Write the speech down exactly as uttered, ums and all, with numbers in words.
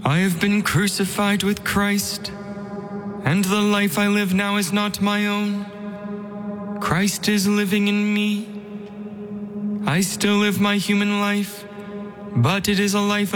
I have been crucified with Christ, and the life I live now is not my own. Christ is living in me. I still live my human life, but it is a life